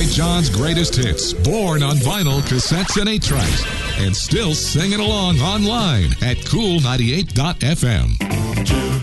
St. John's greatest hits, born on vinyl, cassettes, and 8-tracks, and still singing along online at Cool98.fm.